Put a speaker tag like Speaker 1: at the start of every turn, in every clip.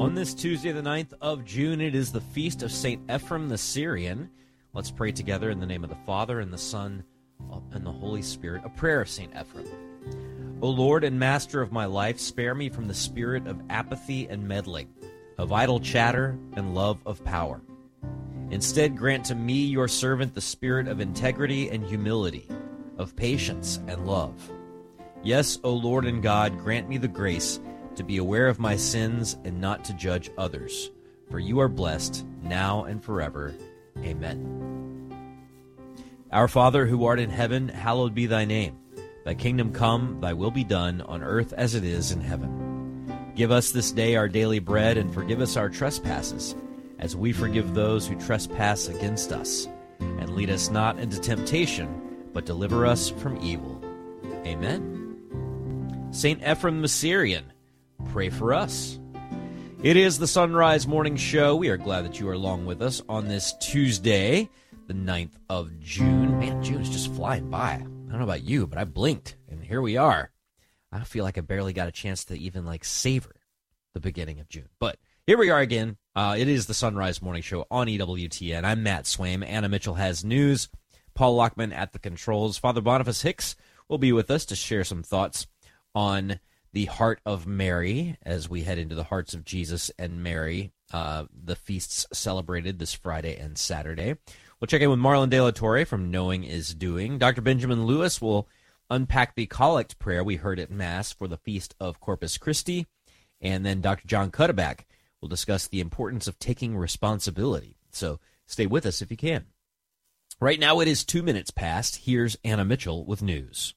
Speaker 1: On this Tuesday, the 9th of June, it is the feast of St. Ephrem the Syrian. Let's pray together in the name of the Father, and the Son, and the Holy Spirit. A prayer of St. Ephrem. O Lord and Master of my life, spare me from the spirit of apathy and meddling, of idle chatter and love of power. Instead, grant to me, your servant, the spirit of integrity and humility, of patience and love. Yes, O Lord and God, grant me the grace to be aware of my sins and not to judge others. For you are blessed, now and forever. Amen. Our Father, who art in heaven, hallowed be thy name. Thy kingdom come, thy will be done, on earth as it is in heaven. Give us this day our daily bread, and forgive us our trespasses, as we forgive those who trespass against us. And lead us not into temptation, but deliver us from evil. Amen. St. Ephrem the Syrian, pray for us. It is the Sunrise Morning Show. We are glad that you are along with us on this Tuesday, the 9th of June. Man, June is just flying by. I don't know about you, but I blinked, and here we are. I feel like I barely got a chance to even, savor the beginning of June. But here we are again. It is the Sunrise Morning Show on EWTN. I'm Matt Swaim. Anna Mitchell has news. Paul Lockman at the controls. Father Boniface Hicks will be with us to share some thoughts on the Heart of Mary as we head into the Hearts of Jesus and Mary, the feasts celebrated this Friday and Saturday. We'll check in with Marlon De La Torre from Knowing is Doing. Dr. Benjamin Lewis will unpack the collect prayer we heard at Mass for the Feast of Corpus Christi. And then Dr. John Cuddeback will discuss the importance of taking responsibility. So stay with us if you can. Right now it is 2 minutes past. Here's Anna Mitchell with news.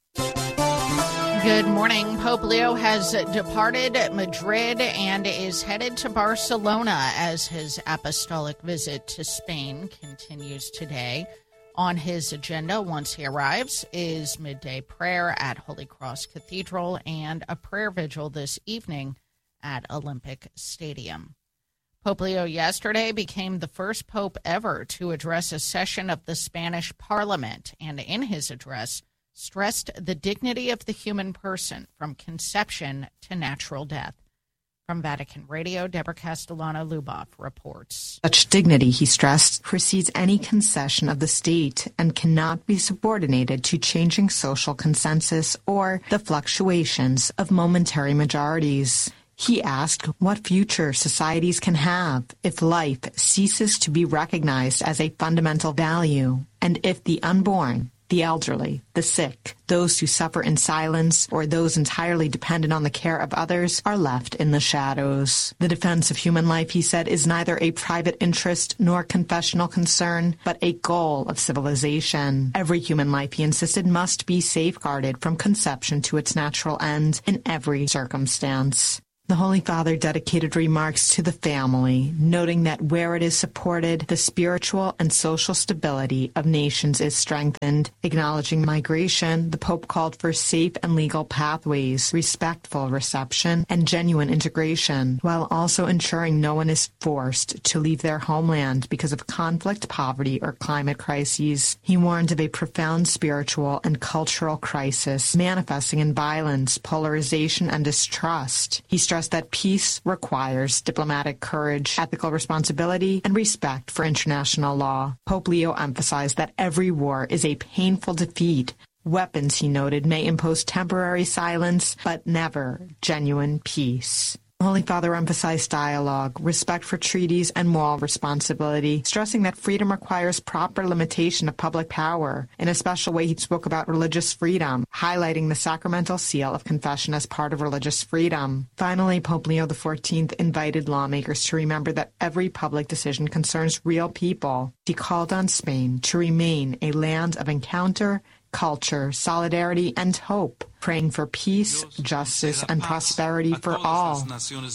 Speaker 2: Good morning. Pope Leo has departed Madrid and is headed to Barcelona as his apostolic visit to Spain continues today. On his agenda, once he arrives, is midday prayer at Holy Cross Cathedral and a prayer vigil this evening at Olympic Stadium. Pope Leo yesterday became the first pope ever to address a session of the Spanish Parliament, and in his address, stressed the dignity of the human person from conception to natural death. From Vatican Radio, Deborah Castellano-Luboff reports.
Speaker 3: Such dignity, he stressed, precedes any concession of the state and cannot be subordinated to changing social consensus or the fluctuations of momentary majorities. He asked what future societies can have if life ceases to be recognized as a fundamental value, and if the unborn, the elderly, the sick, those who suffer in silence, or those entirely dependent on the care of others are left in the shadows. The defense of human life, he said, is neither a private interest nor confessional concern, but a goal of civilization. Every human life, he insisted, must be safeguarded from conception to its natural end in every circumstance. The Holy Father dedicated remarks to the family, noting that where it is supported, the spiritual and social stability of nations is strengthened. Acknowledging migration, the Pope called for safe and legal pathways, respectful reception, and genuine integration, while also ensuring no one is forced to leave their homeland because of conflict, poverty, or climate crises. He warned of a profound spiritual and cultural crisis manifesting in violence, polarization, and distrust. He stressed that peace requires diplomatic courage, ethical responsibility, and respect for international law. Pope Leo emphasized that every war is a painful defeat. Weapons, he noted, may impose temporary silence, but never genuine peace. The Holy Father emphasized dialogue, respect for treaties, and moral responsibility, stressing that freedom requires proper limitation of public power. In a special way, he spoke about religious freedom, highlighting the sacramental seal of confession as part of religious freedom. Finally, Pope Leo XIV invited lawmakers to remember that every public decision concerns real people. He called on Spain to remain a land of encounter, culture, solidarity, and hope, praying for peace, justice, and prosperity for all.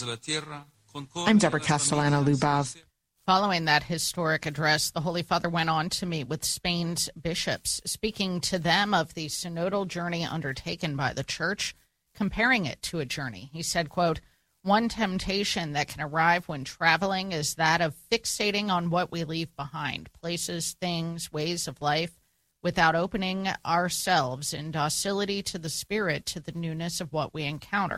Speaker 3: I'm Deborah Castellano-Luboff.
Speaker 2: Following that historic address, the Holy Father went on to meet with Spain's bishops, speaking to them of the synodal journey undertaken by the Church, comparing it to a journey. He said, quote, "One temptation that can arrive when traveling is that of fixating on what we leave behind, places, things, ways of life, without opening ourselves in docility to the Spirit, to the newness of what we encounter.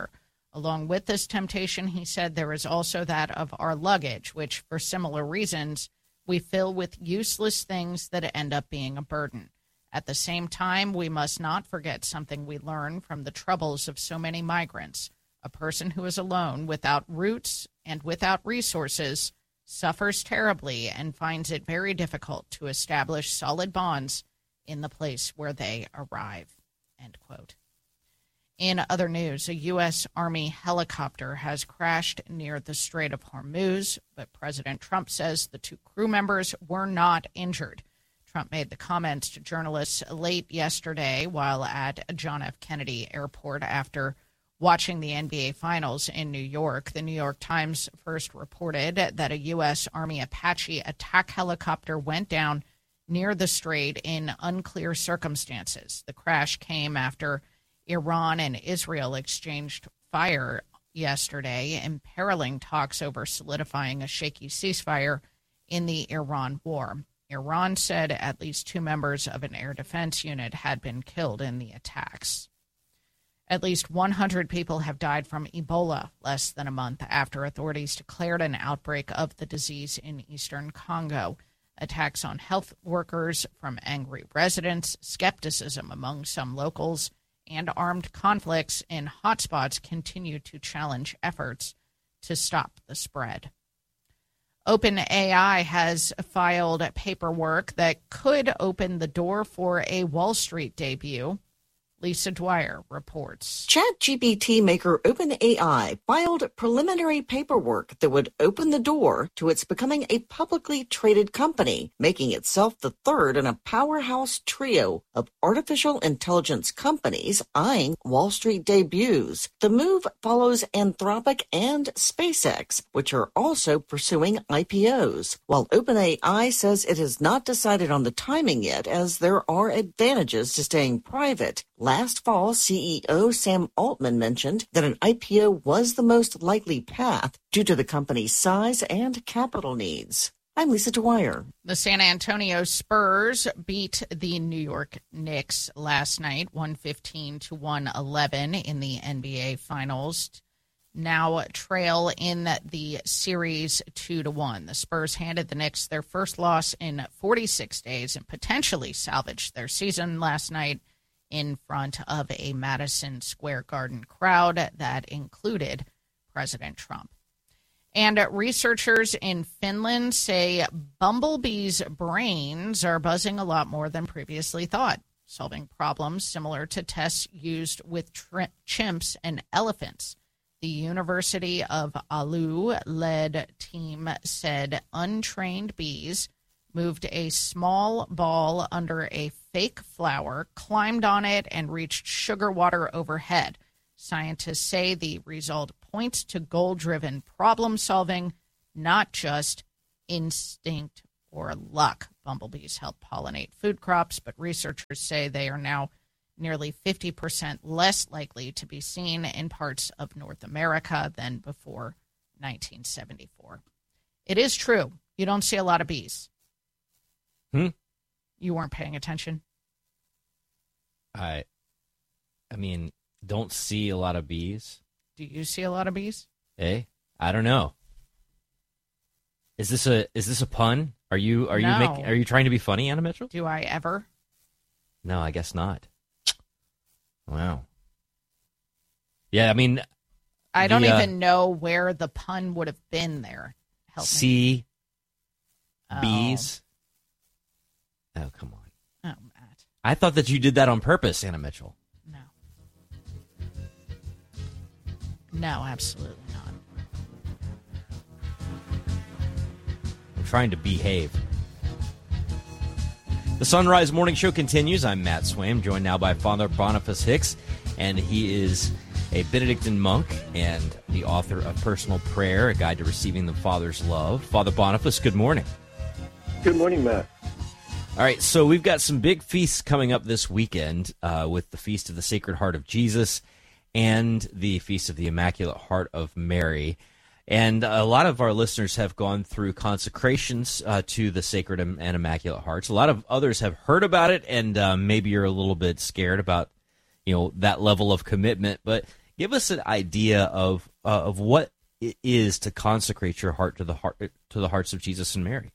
Speaker 2: Along with this temptation, he said, there is also that of our luggage, which for similar reasons we fill with useless things that end up being a burden. At the same time, we must not forget something we learn from the troubles of so many migrants. A person who is alone, without roots and without resources, suffers terribly and finds it very difficult to establish solid bonds in the place where they arrive." End quote. In other news, a U.S. Army helicopter has crashed near the Strait of Hormuz, but President Trump says the 2 crew members were not injured. Trump made the comments to journalists late yesterday while at John F. Kennedy Airport after watching the NBA Finals in New York. The New York Times first reported that a U.S. Army Apache attack helicopter went down near the strait in unclear circumstances. The crash came after Iran and Israel exchanged fire yesterday, imperiling talks over solidifying a shaky ceasefire in the Iran war. Iran said at least 2 members of an air defense unit had been killed in the attacks. At least 100 people have died from Ebola less than a month after authorities declared an outbreak of the disease in eastern Congo. Attacks on health workers from angry residents, skepticism among some locals, and armed conflicts in hotspots continue to challenge efforts to stop the spread. OpenAI has filed paperwork that could open the door for a Wall Street debut. Lisa Dwyer reports.
Speaker 4: ChatGPT maker OpenAI filed preliminary paperwork that would open the door to its becoming a publicly traded company, making itself the third in a powerhouse trio of artificial intelligence companies eyeing Wall Street debuts. The move follows Anthropic and SpaceX, which are also pursuing IPOs, while OpenAI says it has not decided on the timing yet, as there are advantages to staying private. Last fall, CEO Sam Altman mentioned that an IPO was the most likely path due to the company's size and capital needs. I'm Lisa Dwyer.
Speaker 2: The San Antonio Spurs beat the New York Knicks last night, 115-111 in the NBA Finals. Now trail in the series 2-1. The Spurs handed the Knicks their first loss in 46 days and potentially salvaged their season last night in front of a Madison Square Garden crowd that included President Trump. And researchers in Finland say bumblebees' brains are buzzing a lot more than previously thought, solving problems similar to tests used with chimps and elephants. The University of Oulu-led team said untrained bees moved a small ball under a fake flower, climbed on it, and reached sugar water overhead. Scientists say the result points to goal-driven problem-solving, not just instinct or luck. Bumblebees help pollinate food crops, but researchers say they are now nearly 50% less likely to be seen in parts of North America than before 1974. It is true. You don't see a lot of bees. You weren't paying attention?
Speaker 1: I mean, don't see a lot of bees.
Speaker 2: Do you see a lot of bees?
Speaker 1: I don't know. Is this a pun? Are you trying to be funny, Anna Mitchell?
Speaker 2: Do I ever?
Speaker 1: No, I guess not. Wow. Yeah, I mean,
Speaker 2: I don't even know where the pun would have been there. Help
Speaker 1: see
Speaker 2: me.
Speaker 1: Bees. Oh, come on.
Speaker 2: Oh, Matt.
Speaker 1: I thought that you did that on purpose, Anna Mitchell.
Speaker 2: No. No, absolutely not.
Speaker 1: I'm trying to behave. The Sunrise Morning Show continues. I'm Matt Swaim, joined now by Father Boniface Hicks, and he is a Benedictine monk and the author of Personal Prayer, a guide to receiving the Father's love. Father Boniface, good morning.
Speaker 5: Good morning, Matt.
Speaker 1: All right, so we've got some big feasts coming up this weekend with the Feast of the Sacred Heart of Jesus and the Feast of the Immaculate Heart of Mary. And a lot of our listeners have gone through consecrations to the Sacred and Immaculate Hearts. A lot of others have heard about it, and maybe you're a little bit scared about, that level of commitment. But Give us an idea of what it is to consecrate your heart to the hearts of Jesus and Mary.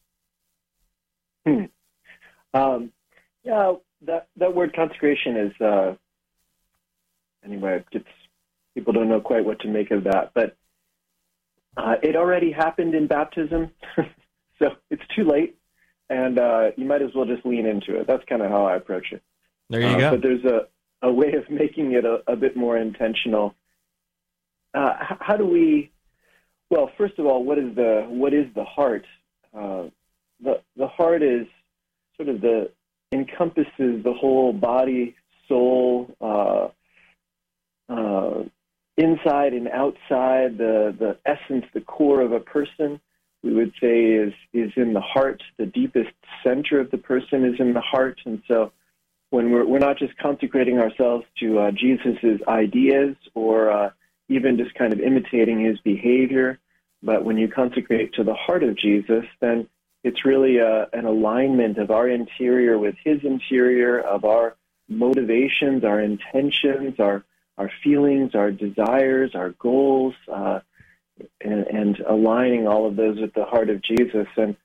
Speaker 5: Yeah, that word consecration is anyway. People don't know quite what to make of that, but it already happened in baptism, so it's too late, and you might as well just lean into it. That's kind of how I approach it.
Speaker 1: There you go.
Speaker 5: But there's a way of making it a bit more intentional. How do we? Well, first of all, what is the heart? The heart is sort of encompasses the whole body, soul, inside and outside. The essence, the core of a person, we would say, is in the heart. The deepest center of the person is in the heart, and so when we're not just consecrating ourselves to Jesus's ideas or even just kind of imitating his behavior, but when you consecrate to the heart of Jesus, then it's really an alignment of our interior with his interior, of our motivations, our intentions, our feelings, our desires, our goals, and aligning all of those with the heart of Jesus. And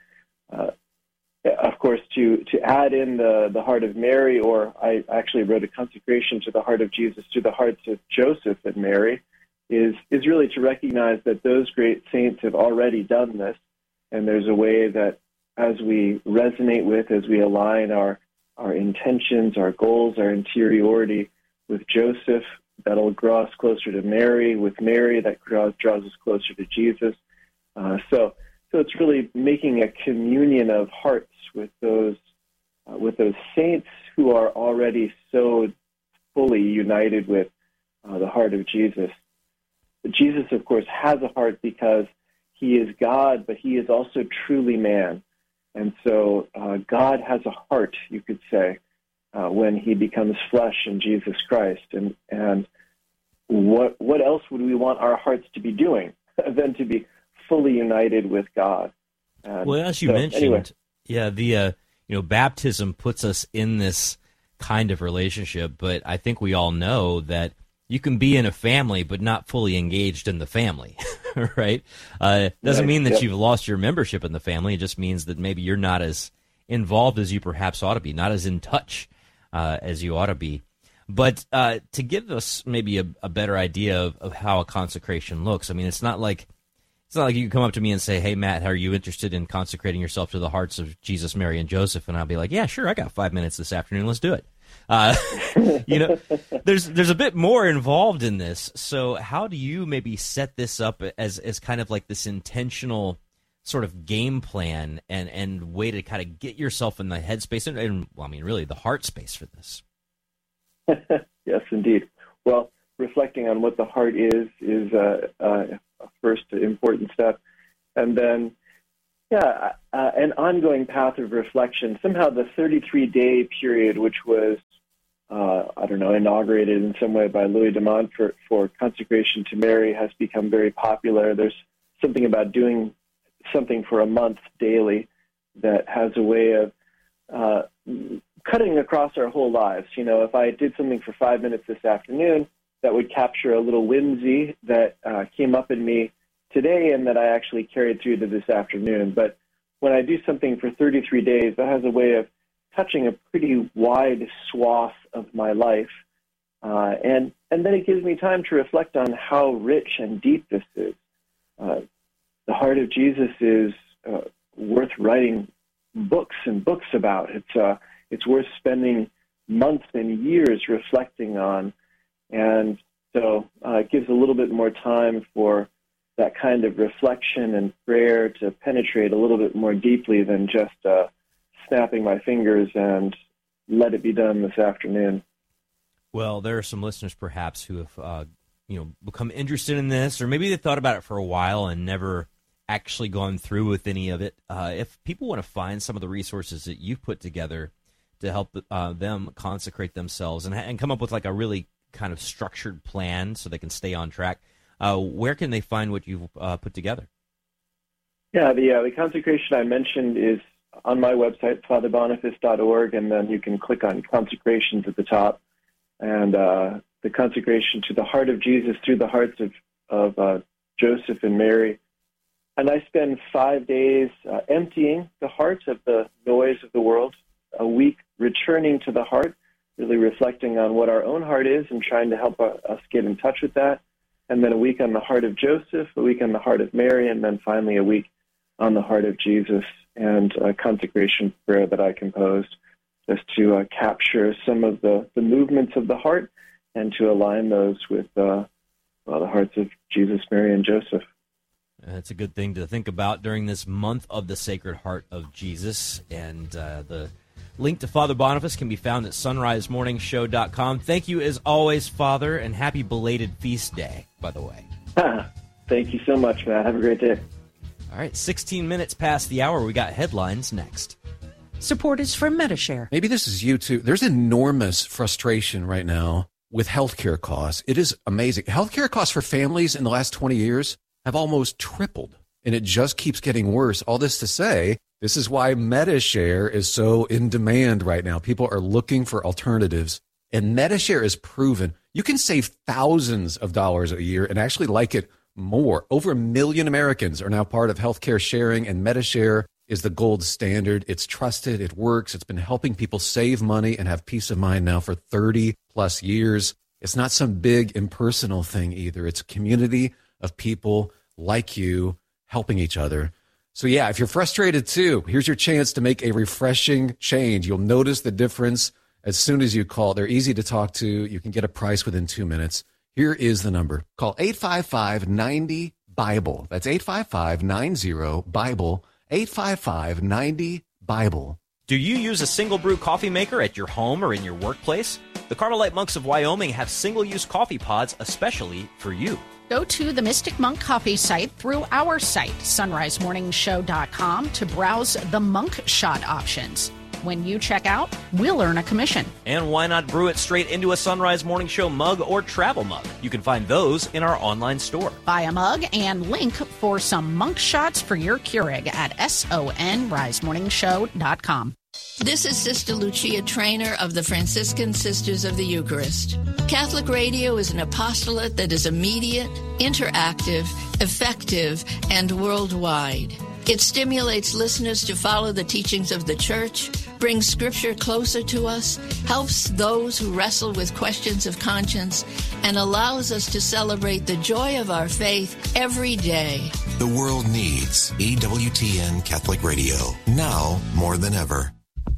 Speaker 5: of course, to add in the heart of Mary, or I actually wrote a consecration to the heart of Jesus, to the hearts of Joseph and Mary, is really to recognize that those great saints have already done this, and there's a way that as we resonate with, as we align our intentions, our goals, our interiority with Joseph, that'll draw us closer to Mary. With Mary, that draws us closer to Jesus. So it's really making a communion of hearts with those saints who are already so fully united with the heart of Jesus. But Jesus, of course, has a heart because he is God, but he is also truly man. And so God has a heart, you could say, when he becomes flesh in Jesus Christ. And what else would we want our hearts to be doing than to be fully united with God?
Speaker 1: Well, as you mentioned, anyway. Yeah, the baptism puts us in this kind of relationship, but I think we all know that you can be in a family but not fully engaged in the family, right? Doesn't mean that you've lost your membership in the family. It just means that maybe you're not as involved as you perhaps ought to be, not as in touch as you ought to be. But to give us maybe a better idea of how a consecration looks, I mean, it's not like you can come up to me and say, "Hey, Matt, are you interested in consecrating yourself to the hearts of Jesus, Mary, and Joseph?" And I'll be like, "Yeah, sure, I got 5 minutes this afternoon. Let's do it." There's a bit more involved in this. So how do you maybe set this up as kind of like this intentional sort of game plan and way to kind of get yourself in the headspace and really the heart space for this?
Speaker 5: Yes, indeed. Well, reflecting on what the heart is a first important step. And then, an ongoing path of reflection. Somehow the 33-day period, which was, inaugurated in some way by Louis Dumont for consecration to Mary, has become very popular. There's something about doing something for a month daily that has a way of cutting across our whole lives. If I did something for 5 minutes this afternoon, that would capture a little whimsy that came up in me today and that I actually carried through to this afternoon. But when I do something for 33 days, that has a way of touching a pretty wide swath of my life. And then it gives me time to reflect on how rich and deep this is. The heart of Jesus is worth writing books and books about. It's worth spending months and years reflecting on. And so it gives a little bit more time for that kind of reflection and prayer to penetrate a little bit more deeply than just snapping my fingers and let it be done this afternoon.
Speaker 1: Well, there are some listeners perhaps who have become interested in this, or maybe they thought about it for a while and never actually gone through with any of it. If people want to find some of the resources that you've put together to help them consecrate themselves and come up with like a really kind of structured plan so they can stay on track, where can they find what you've put together?
Speaker 5: Yeah, the consecration I mentioned is on my website, fatherboniface.org, and then you can click on consecrations at the top, and the consecration to the heart of Jesus through the hearts of Joseph and Mary. And I spend 5 days emptying the heart of the noise of the world, a week returning to the heart, really reflecting on what our own heart is and trying to help us get in touch with that. And then a week on the heart of Joseph, a week on the heart of Mary, and then finally a week on the heart of Jesus, and a consecration prayer that I composed just to capture some of the movements of the heart and to align those with the hearts of Jesus, Mary, and Joseph.
Speaker 1: It's a good thing to think about during this month of the Sacred Heart of Jesus. And the link to Father Boniface can be found at sunrisemorningshow.com. Thank you as always, Father, and happy belated feast day, by the way.
Speaker 5: Thank you so much, Matt. Have a great day.
Speaker 1: All right, 16 minutes past the hour. We got headlines next.
Speaker 6: Support is from Medi-Share.
Speaker 7: Maybe this is you too. There's enormous frustration right now with healthcare costs. It is amazing. Healthcare costs for families in the last 20 years have almost tripled, and it just keeps getting worse. All this to say, this is why Medi-Share is so in demand right now. People are looking for alternatives, and Medi-Share is proven. You can save thousands of dollars a year and actually like it more. Over 1 million Americans are now part of healthcare sharing, and Medi-Share is the gold standard. It's trusted. It works. It's been helping people save money and have peace of mind now for 30 plus years. It's not some big impersonal thing either. It's a community of people like you helping each other. So yeah, if you're frustrated too, here's your chance to make a refreshing change. You'll notice the difference as soon as you call. They're easy to talk to. You can get a price within 2 minutes. Here is the number. Call 855-90-BIBLE. That's 855-90-BIBLE. 855-90-BIBLE.
Speaker 1: Do you use a single brew coffee maker at your home or in your workplace? The Carmelite Monks of Wyoming have single-use coffee pods especially for you.
Speaker 2: Go to the Mystic Monk Coffee site through our site, sunrisemorningshow.com, to browse the Monk Shot options. When you check out, we'll earn a commission.
Speaker 1: And why not brew it straight into a Sunrise Morning Show mug or travel mug? You can find those in our online store.
Speaker 2: Buy a mug and link for some Monk Shots for your Keurig at sonrisemorningshow.com.
Speaker 8: This is Sister Lucia Trainer of the Franciscan Sisters of the Eucharist. Catholic radio is an apostolate that is immediate, interactive, effective, and worldwide. It stimulates listeners to follow the teachings of the Church, brings Scripture closer to us, helps those who wrestle with questions of conscience, and allows us to celebrate the joy of our faith every day.
Speaker 9: The world needs EWTN Catholic Radio, now more than ever.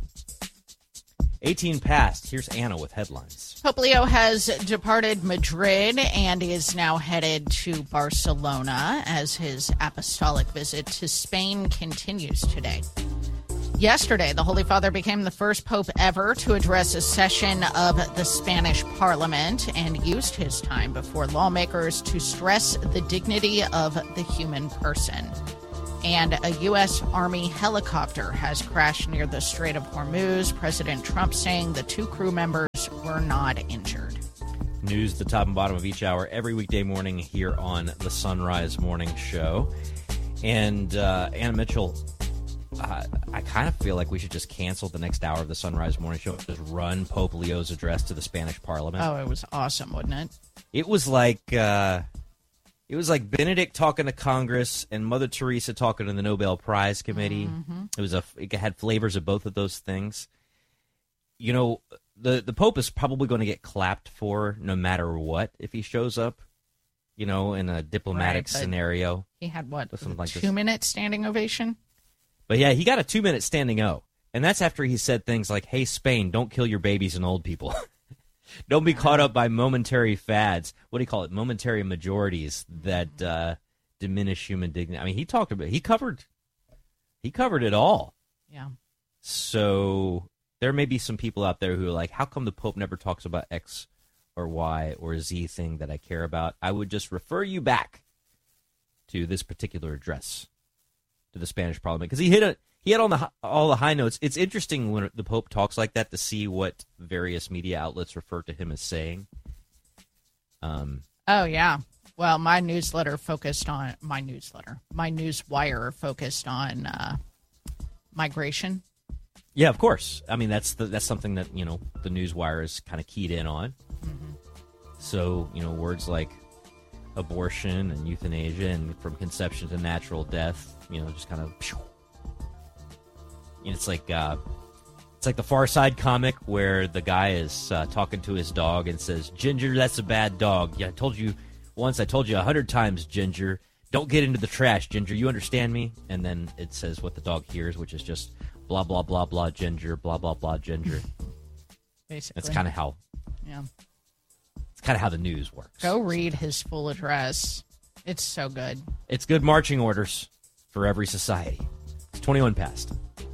Speaker 1: 18 past. Here's Anna with headlines.
Speaker 2: Pope Leo has departed Madrid and is now headed to Barcelona as his apostolic visit to Spain continues today. Yesterday, the Holy Father became the first pope ever to address a session of the Spanish Parliament and used his time before lawmakers to stress the dignity of the human person. And a U.S. Army helicopter has crashed near the Strait of Hormuz. President Trump saying the two crew members were not injured.
Speaker 1: News, the top and bottom of each hour, every weekday morning here on the Sunrise Morning Show. And Anna Mitchell, I kind of feel like we should just cancel the next hour of the Sunrise Morning Show. Just run Pope Leo's address to the Spanish Parliament.
Speaker 2: Oh, it was awesome, wasn't it?
Speaker 1: It was like Benedict talking to Congress and Mother Teresa talking to the Nobel Prize Committee. Mm-hmm. It had flavors of both of those things. You know, the Pope is probably going to get clapped for no matter what if he shows up, you know, in a diplomatic scenario.
Speaker 2: He had what, a
Speaker 1: like
Speaker 2: 2-minute standing ovation?
Speaker 1: But yeah, he got a 2-minute standing O. And that's after he said things like, hey, Spain, don't kill your babies and old people. Don't be caught up by momentary fads. What do you call it? Momentary majorities that diminish human dignity. I mean, he covered it all.
Speaker 2: Yeah.
Speaker 1: So there may be some people out there who are like, how come the Pope never talks about X or Y or Z thing that I care about? I would just refer you back to this particular address to the Spanish Parliament because he had all the high notes. It's interesting when the Pope talks like that to see what various media outlets refer to him as saying.
Speaker 2: Oh, yeah. Well, my newswire focused on migration.
Speaker 1: Yeah, of course. I mean, that's something that, you know, the Newswire is kind of keyed in on. Mm-hmm. So, words like abortion and euthanasia and from conception to natural death, just kind of... It's like the Far Side comic where the guy is talking to his dog and says, "Ginger, that's a bad dog. Yeah, I told you 100 times, Ginger. Don't get into the trash, Ginger. You understand me?" And then it says what the dog hears, which is just blah, blah, blah, blah, Ginger, blah, blah, blah, Ginger.
Speaker 2: Basically.
Speaker 1: That's kind of how...
Speaker 2: Yeah.
Speaker 1: It's kind of how the news works.
Speaker 2: Go read his full address. It's so good.
Speaker 1: It's good marching orders for every society. It's 21 past.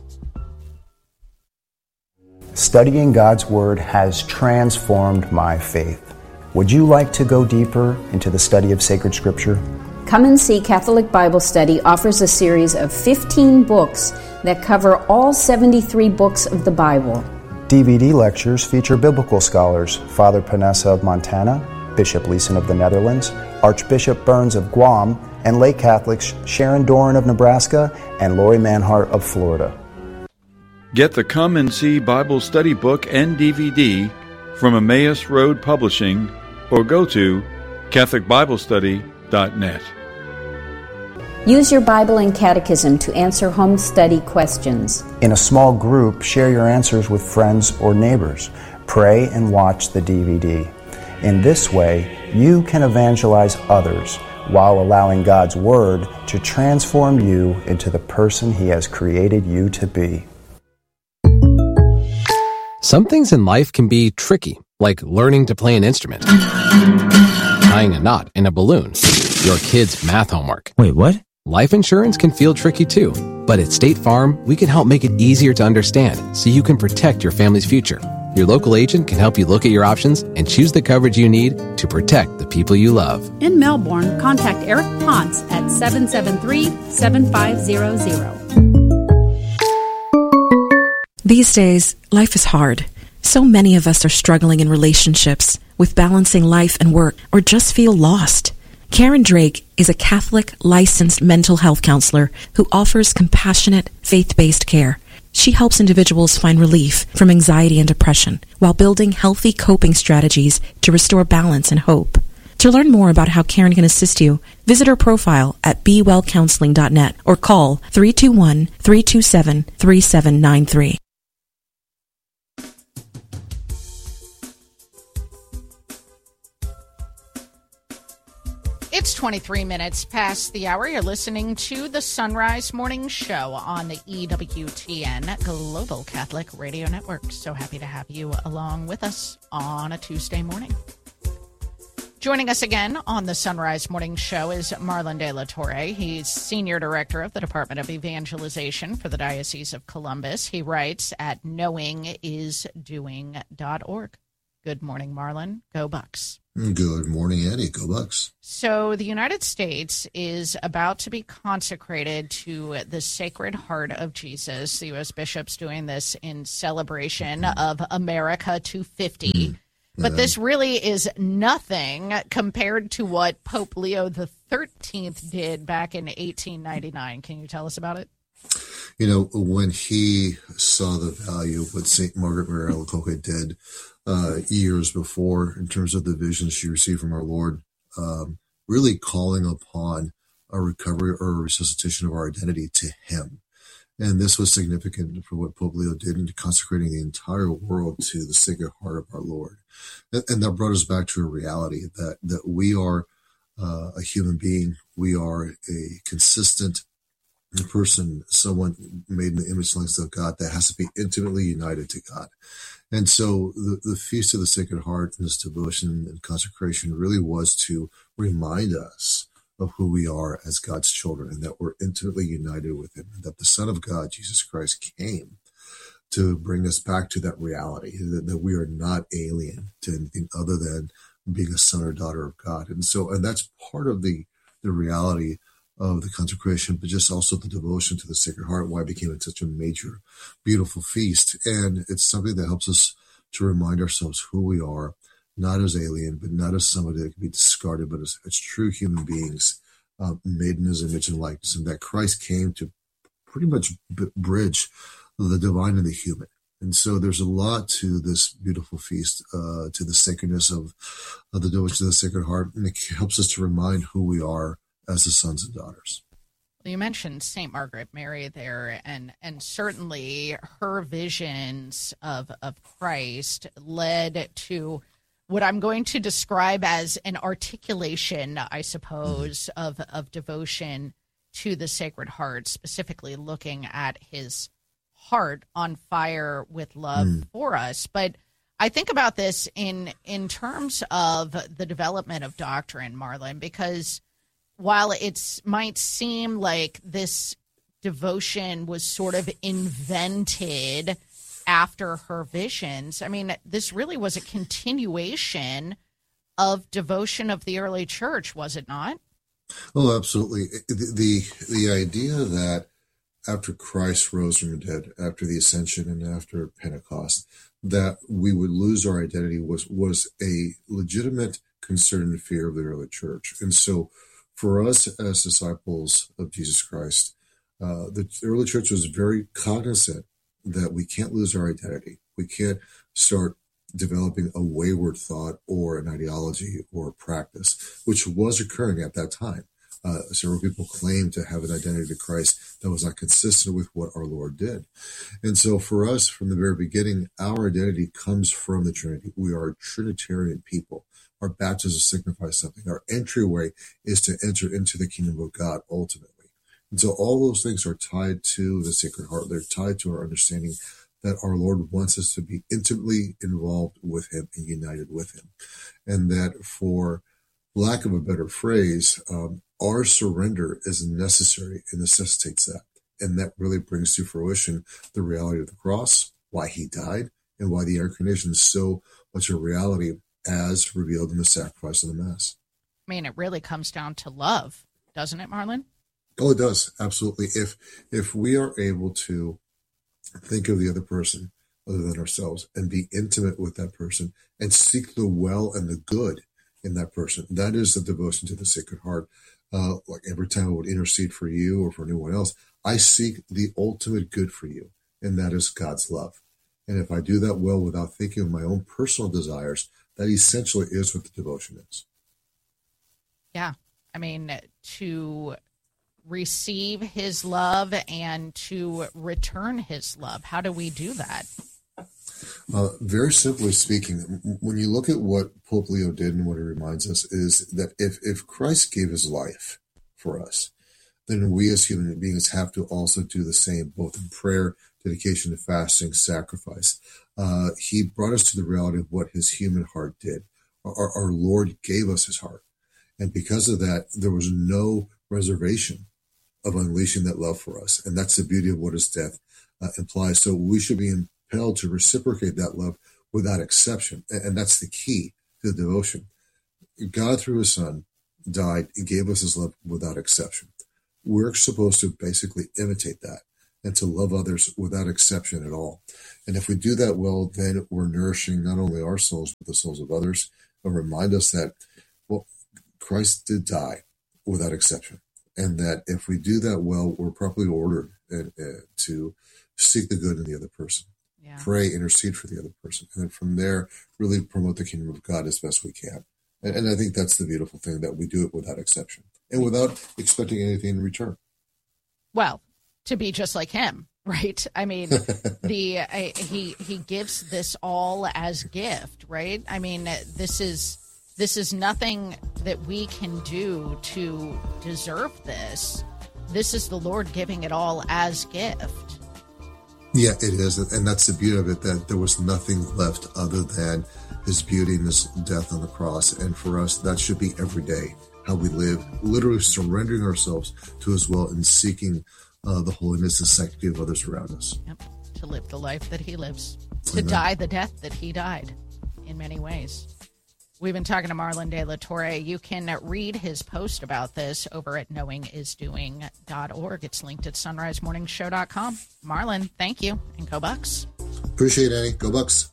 Speaker 10: Studying God's Word has transformed my faith. Would you like to go deeper into the study of sacred Scripture?
Speaker 11: Come and See Catholic Bible Study offers a series of 15 books that cover all 73 books of the Bible.
Speaker 10: DVD lectures feature biblical scholars Father Panessa of Montana, Bishop Leeson of the Netherlands, Archbishop Burns of Guam, and lay Catholics Sharon Doran of Nebraska and Lori Manhart of Florida.
Speaker 12: Get the Come and See Bible Study book and DVD from Emmaus Road Publishing or go to CatholicBibleStudy.net.
Speaker 11: Use your Bible and Catechism to answer home study questions.
Speaker 10: In a small group, share your answers with friends or neighbors. Pray and watch the DVD. In this way, you can evangelize others while allowing God's Word to transform you into the person He has created you to be.
Speaker 13: Some things in life can be tricky, like learning to play an instrument, tying a knot in a balloon, your kid's math homework.
Speaker 14: Wait, what?
Speaker 13: Life insurance can feel tricky too, but at State Farm, we can help make it easier to understand so you can protect your family's future. Your local agent can help you look at your options and choose the coverage you need to protect the people you love.
Speaker 15: In Melbourne, contact Eric Ponce at 773-7500.
Speaker 6: These days, life is hard. So many of us are struggling in relationships, with balancing life and work, or just feel lost. Karen Drake is a Catholic licensed mental health counselor who offers compassionate, faith-based care. She helps individuals find relief from anxiety and depression while building healthy coping strategies to restore balance and hope. To learn more about how Karen can assist you, visit her profile at BeWellCounseling.net or call 321-327-3793.
Speaker 2: It's 23 minutes past the hour. You're listening to the Sunrise Morning Show on the EWTN Global Catholic Radio Network. So happy to have you along with us on a Tuesday morning. Joining us again on the Sunrise Morning Show is Marlon De La Torre. He's Senior Director of the Department of Evangelization for the Diocese of Columbus. He writes at knowingisdoing.org. Good morning, Marlon. Go Bucks.
Speaker 16: Good morning, Eddie. Go Bucks.
Speaker 2: So the United States is about to be consecrated to the Sacred Heart of Jesus. The U.S. bishops doing this in celebration of America 250. But this really is nothing compared to what Pope Leo XIII did back in 1899. Can you tell us about it?
Speaker 16: You know, when he saw the value of what St. Margaret Mary Alacoque did years before in terms of the vision she received from our Lord, really calling upon a recovery or a resuscitation of our identity to him. And this was significant for what Pope Leo did in consecrating the entire world to the Sacred Heart of our Lord. And that brought us back to a reality that we are a human being. We are a consistent person, someone made in the image and likeness of God that has to be intimately united to God. And so the Feast of the Sacred Heart and this devotion and consecration really was to remind us of who we are as God's children and that we're intimately united with him, and that the Son of God, Jesus Christ, came to bring us back to that reality, that we are not alien to anything other than being a son or daughter of God. And that's part of the reality of the consecration, but just also the devotion to the Sacred Heart, why it became such a major, beautiful feast. And it's something that helps us to remind ourselves who we are, not as alien, but not as somebody that can be discarded, but as true human beings, made in his image and likeness, and that Christ came to pretty much bridge the divine and the human. And so there's a lot to this beautiful feast, to the sacredness of the devotion to the Sacred Heart, and it helps us to remind who we are as the sons and daughters.
Speaker 2: You mentioned St. Margaret Mary there, and certainly her visions of Christ led to what I'm going to describe as an articulation, I suppose, of devotion to the Sacred Heart, specifically looking at his heart on fire with love for us. But I think about this in terms of the development of doctrine, Marlon, because while it might seem like this devotion was sort of invented after her visions, I mean, this really was a continuation of devotion of the early church, was it not?
Speaker 16: Oh, absolutely. The idea that after Christ rose from the dead, after the Ascension and after Pentecost, that we would lose our identity was a legitimate concern and fear of the early church. And so for us as disciples of Jesus Christ, the early church was very cognizant that we can't lose our identity. We can't start developing a wayward thought or an ideology or a practice, which was occurring at that time. Several people claimed to have an identity to Christ that was not consistent with what our Lord did. And so for us, from the very beginning, our identity comes from the Trinity. We are a Trinitarian people. Our baptism signifies something. Our entryway is to enter into the kingdom of God ultimately. And so all those things are tied to the Sacred Heart. They're tied to our understanding that our Lord wants us to be intimately involved with him and united with him. And that, for lack of a better phrase, our surrender is necessary and necessitates that. And that really brings to fruition the reality of the cross, why he died, and why the incarnation is so much a reality as revealed in the sacrifice of the Mass.
Speaker 2: I mean, it really comes down to love, doesn't it, Marlon?
Speaker 16: Oh, it does. Absolutely. If we are able to think of the other person other than ourselves and be intimate with that person and seek the well and the good in that person, that is the devotion to the Sacred Heart. Like every time I would intercede for you or for anyone else, I seek the ultimate good for you, and that is God's love. And if I do that well without thinking of my own personal desires, that essentially is what the devotion is.
Speaker 2: Yeah. I mean, to receive his love and to return his love. How do we do that?
Speaker 16: Very simply speaking, when you look at what Pope Leo did and what he reminds us is that if Christ gave his life for us, then we as human beings have to also do the same, both in prayer, dedication to fasting, sacrifice. He brought us to the reality of what his human heart did. Our Lord gave us his heart. And because of that, there was no reservation of unleashing that love for us. And that's the beauty of what his death implies. So we should be impelled to reciprocate that love without exception. And that's the key to the devotion. God, through his Son, died and gave us his love without exception. We're supposed to basically imitate that and to love others without exception at all. And if we do that well, then we're nourishing not only our souls, but the souls of others, and remind us that, well, Christ did die without exception. And that if we do that well, we're properly ordered to seek the good in the other person. Yeah. Pray, intercede for the other person. And then from there, really promote the kingdom of God as best we can. And I think that's the beautiful thing, that we do it without exception and without expecting anything in return.
Speaker 2: Well, to be just like him, right? I mean, he gives this all as gift, right? I mean, this is nothing that we can do to deserve this. This is the Lord giving it all as gift.
Speaker 16: Yeah, it is. And that's the beauty of it, that there was nothing left other than his beauty and his death on the cross. And for us, that should be every day how we live, literally surrendering ourselves to his will and seeking the holiness and sanctity of others around us.
Speaker 2: Yep. To live the life that he lives, to die the death that he died in many ways. We've been talking to Marlon De La Torre. You can read his post about this over at knowingisdoing.org. It's linked at sunrisemorningshow.com. Marlon, thank you, and go Bucks.
Speaker 16: Appreciate it, Annie. Go Bucks.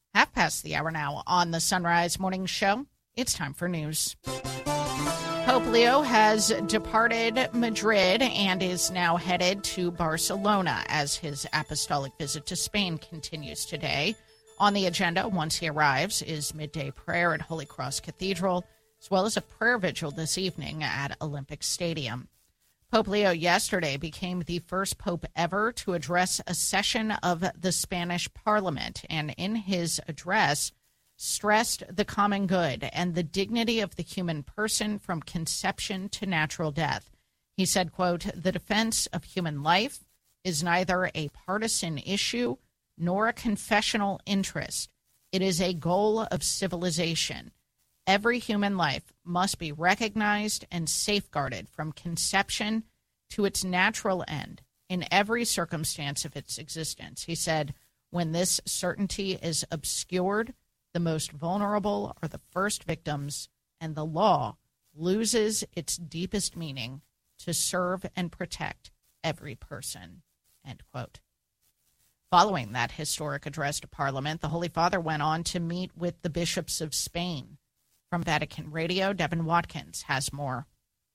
Speaker 2: 5:30 now on the Sunrise Morning Show. It's time for news. Pope Leo has departed Madrid and is now headed to Barcelona as his apostolic visit to Spain continues today. On the agenda, once he arrives, is midday prayer at Holy Cross Cathedral, as well as a prayer vigil this evening at Olympic Stadium. Pope Leo yesterday became the first pope ever to address a session of the Spanish Parliament, and in his address stressed the common good and the dignity of the human person from conception to natural death. He said, quote, "The defense of human life is neither a partisan issue nor a confessional interest. It is a goal of civilization. Every human life must be recognized and safeguarded from conception to its natural end in every circumstance of its existence." He said, "When this certainty is obscured, the most vulnerable are the first victims, and the law loses its deepest meaning to serve and protect every person." End quote. Following that historic address to Parliament, the Holy Father went on to meet with the bishops of Spain. From Vatican Radio, Devin Watkins has more.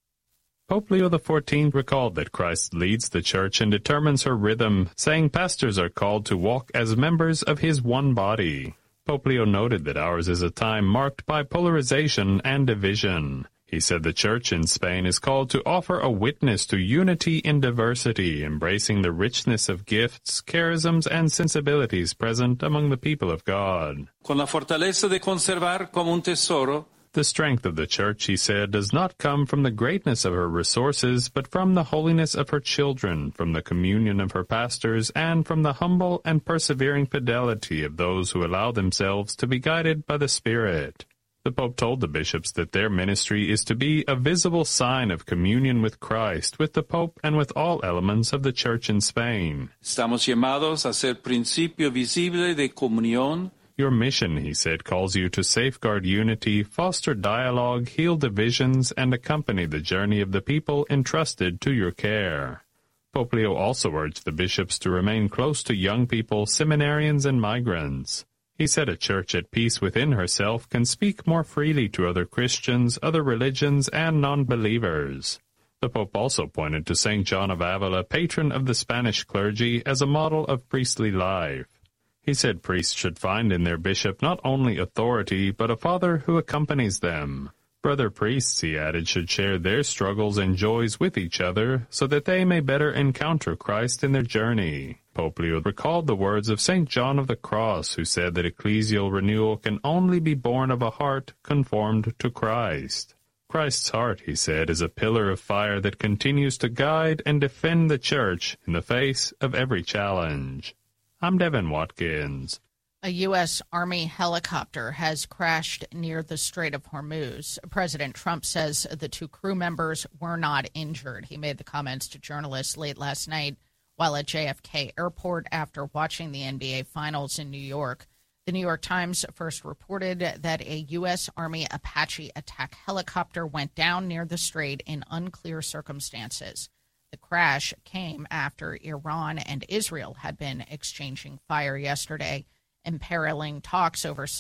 Speaker 14: Pope Leo XIV recalled that Christ leads the Church and determines her rhythm, saying pastors are called to walk as members of his one body. Pope Leo noted that ours is a time marked by polarization and division. He said the Church in Spain is called to offer a witness to unity in diversity, embracing the richness of gifts, charisms, and sensibilities present among the people of God.
Speaker 17: Con la fortaleza de conservar como un tesoro.
Speaker 14: The strength of the Church, he said, does not come from the greatness of her resources, but from the holiness of her children, from the communion of her pastors, and from the humble and persevering fidelity of those who allow themselves to be guided by the Spirit. The Pope told the bishops that their ministry is to be a visible sign of communion with Christ, with the Pope, and with all elements of the Church in Spain.
Speaker 17: Estamos llamados a ser principio visible de comunión.
Speaker 14: Your mission, he said, calls you to safeguard unity, foster dialogue, heal divisions, and accompany the journey of the people entrusted to your care. Pope Leo also urged the bishops to remain close to young people, seminarians, and migrants. He said a church at peace within herself can speak more freely to other Christians, other religions, and non-believers. The Pope also pointed to St. John of Avila, patron of the Spanish clergy, as a model of priestly life. He said priests should find in their bishop not only authority, but a father who accompanies them. Brother priests, he added, should share their struggles and joys with each other, so that they may better encounter Christ in their journey. Pope Leo recalled the words of St. John of the Cross, who said that ecclesial renewal can only be born of a heart conformed to Christ. Christ's heart, he said, is a pillar of fire that continues to guide and defend the Church in the face of every challenge. I'm Devin Watkins.
Speaker 2: A U.S. Army helicopter has crashed near the Strait of Hormuz. President Trump says the two crew members were not injured. He made the comments to journalists late last night while at JFK Airport after watching the NBA Finals in New York. The New York Times first reported that a U.S. Army Apache attack helicopter went down near the strait in unclear circumstances. The crash came after Iran and Israel had been exchanging fire yesterday, imperiling talks over